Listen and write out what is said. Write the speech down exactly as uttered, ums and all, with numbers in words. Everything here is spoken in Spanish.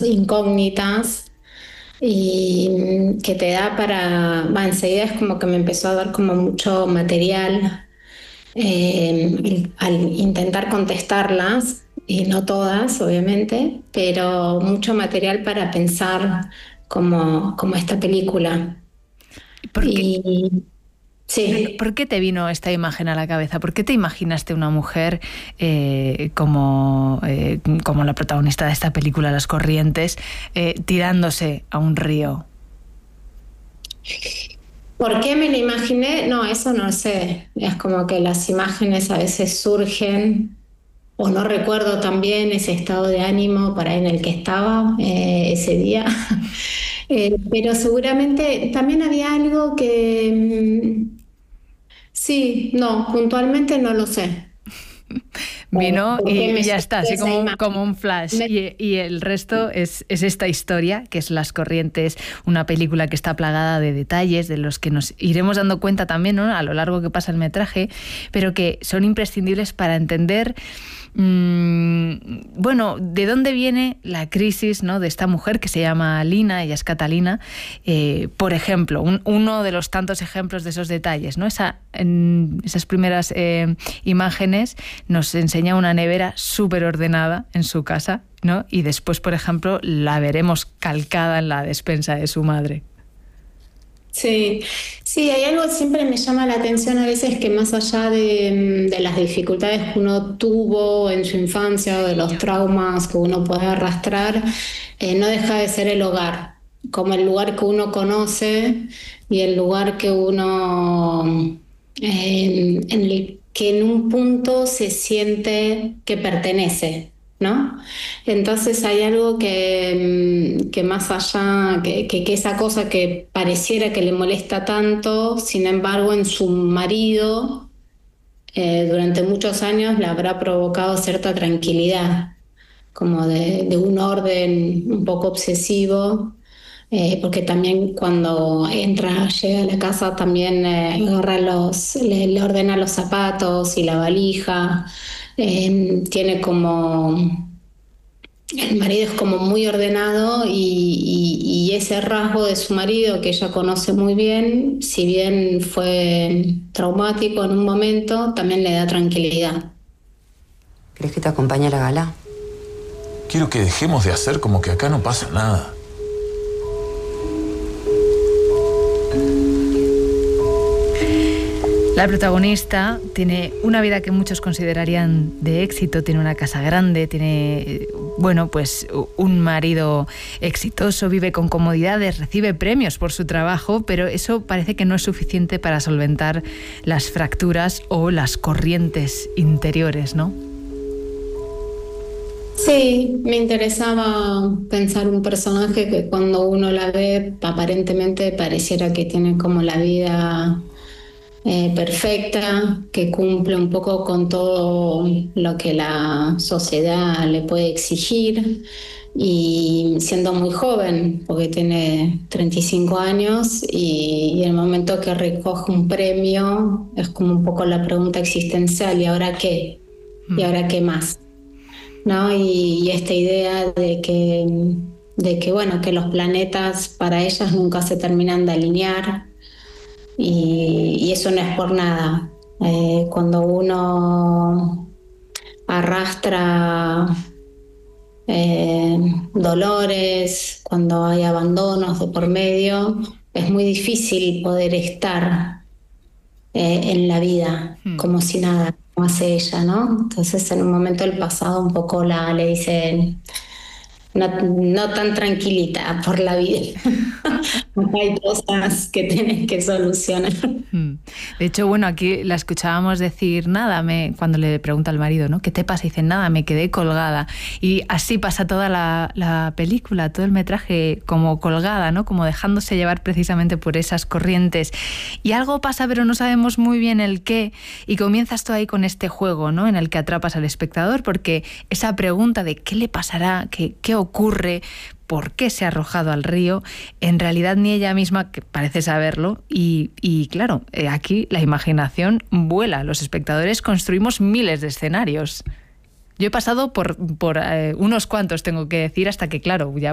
incógnitas y que te da para, va, enseguida es como que me empezó a dar como mucho material eh, al intentar contestarlas, y no todas, obviamente, pero mucho material para pensar como, como esta película. ¿Por qué, Y sí. por qué te vino esta imagen a la cabeza? ¿Por qué te imaginaste una mujer eh, como, eh, como la protagonista de esta película, Las Corrientes, eh, tirándose a un río? ¿Por qué me la imaginé? No, eso no sé. Es como que las imágenes a veces surgen, o no recuerdo también ese estado de ánimo para en el que estaba eh, ese día. Eh, pero seguramente también había algo que mm, sí, no, puntualmente no lo sé. Eh, Vino ¿Por qué y, me y ya surgió está, así esa como, imagen? como un flash. Me- Y, y el resto es, es esta historia, que es Las Corrientes, una película que está plagada de detalles, de los que nos iremos dando cuenta también, ¿no?, a lo largo que pasa el metraje, pero que son imprescindibles para entender, mmm, bueno, de dónde viene la crisis, ¿no?, de esta mujer que se llama Lina, ella es Catalina. Eh, por ejemplo, un, uno de los tantos ejemplos de esos detalles, ¿no? Esa, en esas primeras eh, imágenes nos enseña una nevera súper ordenada en su casa, ¿no? Y después, por ejemplo, la veremos calcada en la despensa de su madre. Sí, sí, hay algo que siempre me llama la atención a veces que más allá de, mm, de las dificultades que uno tuvo en su infancia o de los traumas que uno puede arrastrar, eh, no deja de ser el hogar, como el lugar que uno conoce y el lugar que uno, eh, en el que en un punto se siente que pertenece, ¿no? Entonces hay algo que, mm, que más allá, que, que, que esa cosa que pareciera que le molesta tanto, sin embargo en su marido eh, durante muchos años le habrá provocado cierta tranquilidad, como de, de un orden un poco obsesivo. Eh, porque también cuando entra, llega a la casa, también eh, agarra los, le, le ordena los zapatos y la valija. Eh, tiene como el marido es como muy ordenado y, y- y ese rasgo de su marido que ella conoce muy bien, si bien fue traumático en un momento, también le da tranquilidad. ¿Crees que te acompañe a la gala? Quiero que dejemos de hacer como que acá no pasa nada. La protagonista tiene una vida que muchos considerarían de éxito, tiene una casa grande, tiene, bueno, pues un marido exitoso, vive con comodidades, recibe premios por su trabajo, pero eso parece que no es suficiente para solventar las fracturas o las corrientes interiores, ¿no? Sí, me interesaba pensar un personaje que cuando uno la ve aparentemente pareciera que tiene como la vida eh, perfecta, que cumple un poco con todo lo que la sociedad le puede exigir y siendo muy joven, porque tiene treinta y cinco años y, y el momento que recoge un premio es como un poco la pregunta existencial, ¿y ahora qué? ¿Y Mm. ahora qué más? ¿No? Y, y esta idea de que, de que, bueno, que los planetas para ellas nunca se terminan de alinear y, y eso no es por nada. Eh, cuando uno arrastra eh, dolores, cuando hay abandonos de por medio, es muy difícil poder estar eh, en la vida Mm. como si nada, como hace ella, ¿no? Entonces en un momento del pasado un poco la, le dice, no, no tan tranquilita por la vida. Hay cosas que tienes que solucionar. Mm. De hecho, bueno, aquí la escuchábamos decir nada, me, cuando le pregunta al marido, ¿no? ¿Qué te pasa? Y dice, nada, me quedé colgada. Y así pasa toda la, la película, todo el metraje como colgada, ¿no? Como dejándose llevar precisamente por esas corrientes. Y algo pasa, pero no sabemos muy bien el qué. Y comienzas tú ahí con este juego, ¿no? En el que atrapas al espectador, porque esa pregunta de qué le pasará, qué, qué ocurre, por qué se ha arrojado al río, en realidad ni ella misma que parece saberlo y, y claro, eh, aquí la imaginación vuela, los espectadores construimos miles de escenarios. Yo he pasado por, por eh, unos cuantos, tengo que decir, hasta que claro, ya